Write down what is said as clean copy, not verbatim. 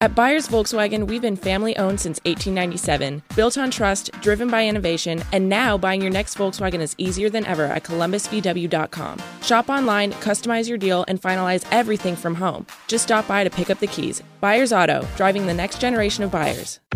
At Byers Volkswagen, we've been family-owned since 1897, built on trust, driven by innovation, and now buying your next Volkswagen is easier than ever at columbusvw.com. Shop online, customize your deal, and finalize everything from home. Just stop by to pick up the keys. Byers Auto, driving the next generation of buyers.